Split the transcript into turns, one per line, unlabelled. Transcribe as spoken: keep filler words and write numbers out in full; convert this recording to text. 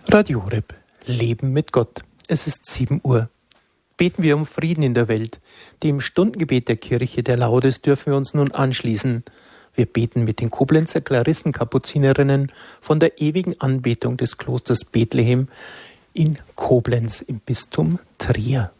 Radio Horeb. Leben mit Gott. Es ist sieben Uhr. Beten wir um Frieden in der Welt. Dem Stundengebet der Kirche der Laudes dürfen wir uns nun anschließen. Wir beten mit den Koblenzer Klarissenkapuzinerinnen von der ewigen Anbetung des Klosters Bethlehem in Koblenz im Bistum Trier.